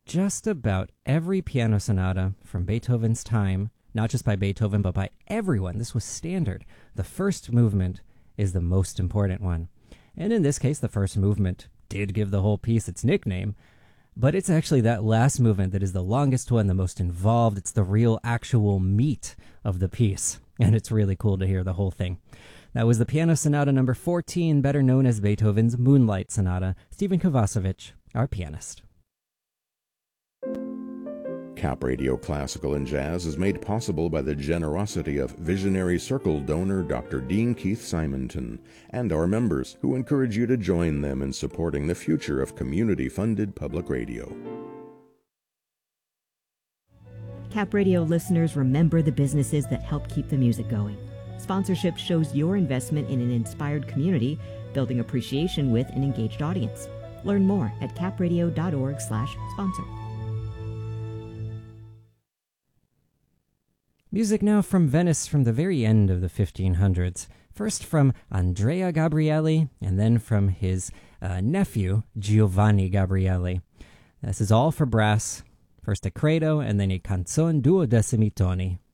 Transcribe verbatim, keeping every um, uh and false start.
just about every piano sonata from Beethoven's time, not just by Beethoven, but by everyone. This was standard. The first movement is the most important one. And in this case, the first movement did give the whole piece its nickname, but it's actually that last movement that is the longest one, the most involved. It's the real, actual meat of the piece, and it's really cool to hear the whole thing. That was the Piano Sonata number fourteen, better known as Beethoven's Moonlight Sonata. Stephen Kovacevic, our pianist. Cap Radio Classical and Jazz is made possible by the generosity of Visionary Circle donor Doctor Dean Keith Simonton and our members, who encourage you to join them in supporting the future of community-funded public radio. Cap Radio listeners, remember the businesses that help keep the music going. Sponsorship shows your investment in an inspired community, building appreciation with an engaged audience. Learn more at capradio.org slash sponsor. Music now from Venice from the very end of the fifteen hundreds. First from Andrea Gabrieli, and then from his uh, nephew, Giovanni Gabrieli. This is all for brass. First a credo, and then a canzone duodecimi toni.